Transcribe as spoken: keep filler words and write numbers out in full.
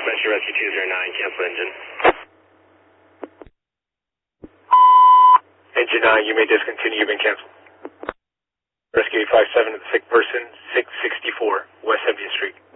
Rescue Rescue two zero nine, cancel engine. Engine nine, you may discontinue, you've been canceled. Rescue eight five seven to the sick person, six sixty-four West seventieth Street.